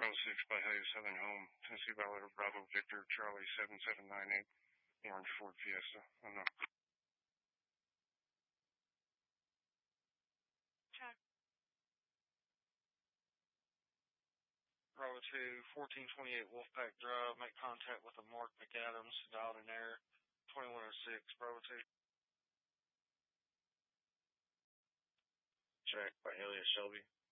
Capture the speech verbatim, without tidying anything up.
Bravo six by Highway Southern Home, Tennessee Valley, Bravo Victor, Charlie seven seven nine eight, Orange Ford Fiesta. Oh, no. Check. Bravo two, fourteen twenty-eight Wolfpack Drive, make contact with a Mark McAdams, dialed in air, twenty-one oh six, Bravo two. Check by Elliot Shelby.